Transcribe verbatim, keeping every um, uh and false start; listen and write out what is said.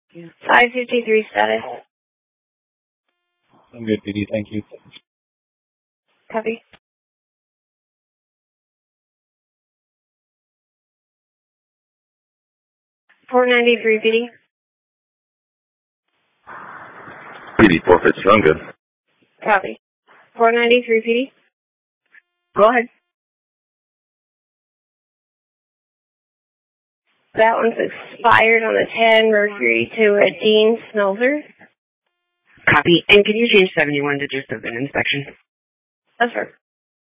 five fifty-three status. I'm good, P D. Thank you. Copy. four ninety-three P D. P D four fifty, I'm good. Copy. four ninety-three P D. Go ahead. That one's expired on the ten Mercury to a Dean Smelter. Copy. And can you change seventy-one to just an inspection? That's right.